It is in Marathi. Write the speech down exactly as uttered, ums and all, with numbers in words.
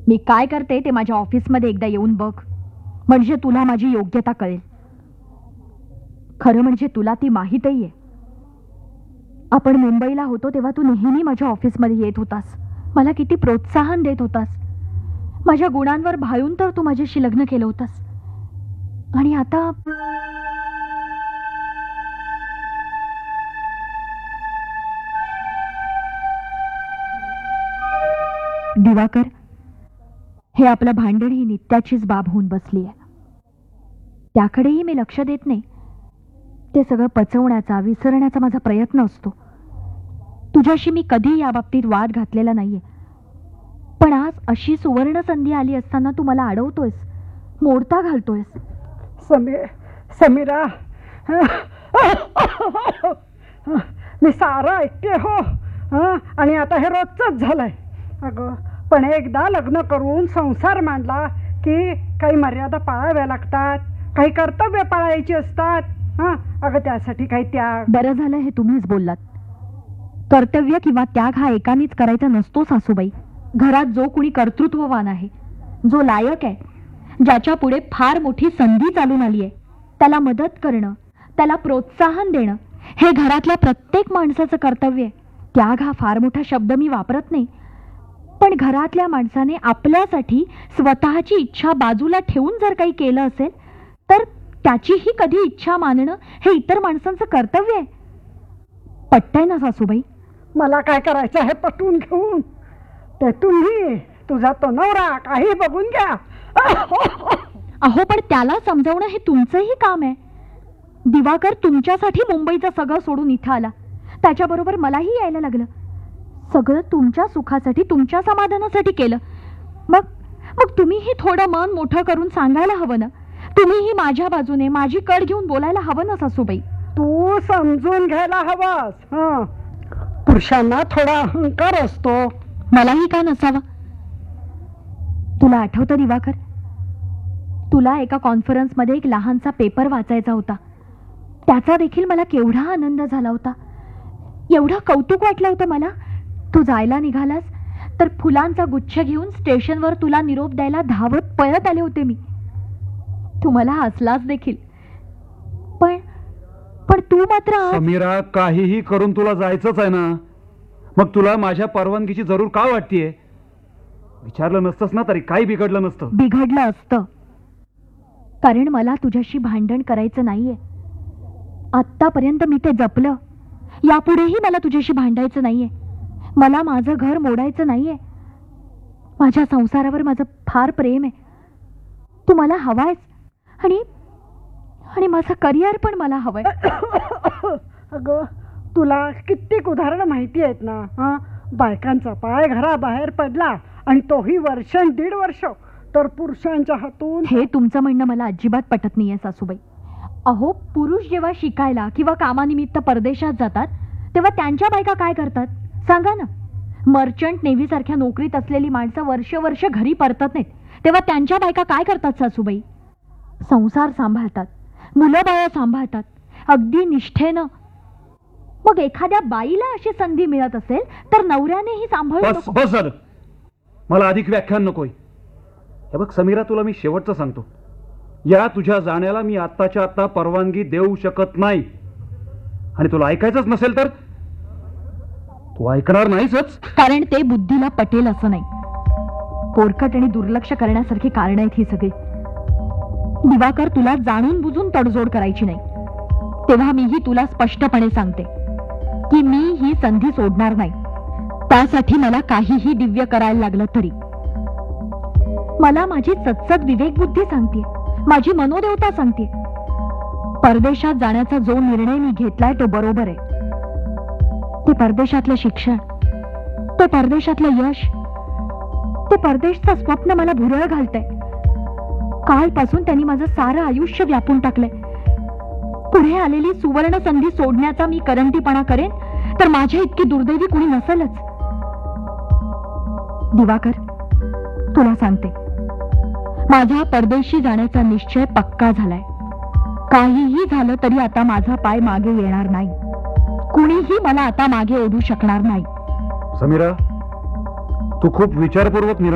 मी काय करते ते माझ्या ऑफिसमध्ये एकदा येऊन बघ, म्हणजे तुला माझी योग्यता कळेल. खरं म्हणजे तुला ती माहीतही आहे. आपण मुंबईला होतो तेव्हा तू नेहमी माझ्या ऑफिसमध्ये येत होतास, मला किती प्रोत्साहन देत होतास. माझ्या गुणांवर भाळून तर तू माझ्याशी लग्न केलं होतास. आणि आता दिवाकर, हे आपलं भांडण ही नित्याचीच बाब होऊन बसली आहे. त्याकडेही मी लक्ष देत नाही. ते सगळं पचवण्याचा, विसरण्याचा माझा प्रयत्न असतो. तुझ्याशी मी कधी या बाबतीत वाद घातलेला नाहीये, पण आज अशी सुवर्ण संधी आली असताना तू मला अडवतोयस, मोडता घालतोयस. समीर समीरा मी सारं ऐकते हो. हं? आणि आता हे रोजचंच झालंय. अगं पण एकदा लग्न करून संसार मांडला की काही मर्यादा पाळाव्या लागतात, काही कर्तव्य पाळायची असतात. हां अगं त्यासाठी काही त्याग. बरं झालं हे तुम्हीच बोललात. कर्तव्य किंवा त्याग हा एकानेच करायचा नसतो सासूबाई. घरात जो कुणी कर्तृत्ववान आहे, जो लायक आहे, ज्याच्या पुढे फार मोठी संधी चालून आली आहे, त्याला मदत करणं, त्याला प्रोत्साहन देणं हे घरातल्या प्रत्येक माणसाचं कर्तव्य आहे. त्याग हा फार मोठा शब्द मी वापरत नाही, पण घरातल्या माणसाने आपल्यासाठी स्वतःची इच्छा बाजूला ठेवून जर काही केलं असेल तर त्याचीही कधी इच्छा मानणं हे इतर माणसांचं कर्तव्य आहे. पटतंय ना सासूबाई? मला काय करायचं आहे पटवून घेऊन. ते तुम्ही, तुझा तो नवरा काही बघून घ्या. अहो पण त्याला समजावणं हे तुमचंही काम आहे. दिवाकर तुमच्यासाठी मुंबईचं सगळं सोडून इथं आला, त्याच्याबरोबर मलाही यायला लागलं. सगळं तुमच्या सुखासाठी, तुमच्या समाधानासाठी केलं. मग मग तुम्हीही थोडं मन मोठं करून सांगायला हवं ना. तुम्हीही माझ्या बाजूने माझी कड घेऊन बोलायला हवं ना सासूबाई. तू समजून घ्यायला हवास. हं पुरुषांना थोडा अहंकार असतो. मलाही का नसावा? तुला आठवतं दिवाकर, तुला एका कॉन्फरन्समध्ये एक लहानसा पेपर वाचायचा होता. त्याचा देखील मला केवढा आनंद झाला होता, एवढं कौतुक वाटलं होतं मला. तू जायला निघालास तर फुलांचा गुच्छ घेऊन स्टेशनवर तुला निरोप द्यायला धावत पळत आले होते मी. तू मला हसलास देखील. पण पण तू मात्र समीरा, काहीही करून तुला जायचंच आहे ना. मग तुला माझ्या परवानगीची जरूर का वाटतेय? विचारलं नसतंस ना तरी काही बिघडलं नसतं. बिघडलं असतं, कारण मला तुझ्याशी भांडण करायचं नाहीये. आत्तापर्यंत मी ते जपलं. यापुढेही मला तुझ्याशी भांडायचं नाहीये. मला माझं घर मोडायचं नाहीये. माझ्या संसारावर माझं फार प्रेम आहे. तू मला हवायस, आणि आणि माझं करिअर पण मला हवंय. अगं तुला कित्येक उदाहरणं माहिती आहेत ना. हां बायकांचा पाय घराबाहेर पडला आणि तोही वर्ष दीड वर्ष तर पुरुषांच्या हातून. हे तुमचं म्हणणं मला अजिबात पटत नाहीये सासूबाई. अहो पुरुष जेव्हा शिकायला किंवा कामानिमित्त परदेशात जातात तेव्हा त्यांच्या बायका काय करतात सांगा ना. मर्चंट नेव्ही सारख्या नोकरीत असलेली माणसं वर्ष वर्ष घरी परतत नाहीत, तेव्हा त्यांच्या बायका काय करतात सासूबाई? संसार सांभाळतात, मुलं बाळं सांभाळतात, अगदी निष्ठेनं. मग एखाद्या बाईला अशी संधी मिळत असेल तर नवऱ्यानेही सांभाळून. बस बस झालं, मला अधिक व्याख्यान नकोय. हे बघ समीरा, तुला मी शेवटचं सांगतो, या तुझ्या जाण्याला मी आत्ताच्या आत्ता परवानगी देऊ शकत नाही. आणि तुला ऐकायचंच नसेल तर तू ऐकणार नाहीसच. कारण ते बुद्धीला पटेल असं नाही. पोरकट आणि दुर्लक्ष करण्यासारखी कारण आहेत ही सगळी. दिवाकर, तुला जाणून बुजून तडजोड करायची नाही. तेव्हा मीही तुला स्पष्टपणे सांगते की मी ही संधी सोडणार नाही. त्यासाठी मला काहीही दिव्य करायला लागलं तरी. मला माझी सत्सद विवेक बुद्धी सांगते, माझी मनोदेवता सांगते, परदेशात जाण्याचा जो निर्णय मी घेतलाय तो बरोबर आहे. ते परदेशातलं शिक्षण, ते परदेशातलं यश, ते परदेशचं स्वप्न मला भुरळ घालतंय. कालपासून त्यांनी माझं सारं आयुष्य व्यापून टाकलंय. पुढे आलेली सुवर्ण संधी सोडण्याचा मी करंटीपणा करेन तर माझ्या इतकी दुर्दैवी कुणी नसेलच. दिवाकर, तुला सांगते, माझा परदेशी जाण्याचा निश्चय पक्का झालाय. काहीही झालं तरी आता माझा पाय मागे येणार नाही. कुणीही मला आता मागे ओढू शकणार नाही. समीरा, तू खूप विचारपूर्वक निर्णय